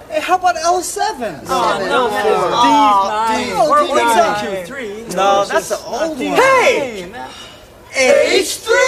Hey, how about L7? What's Q3? No, that's the old one. Hey! H3!